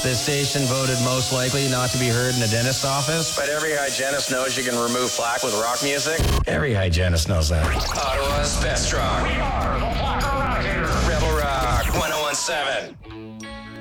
This station voted most likely not to be heard in a dentist office, but every hygienist knows you can remove plaque with rock music. Every hygienist knows that. Ottawa's best rock. We are the Flocker Rock here. Rebel Rock 1017.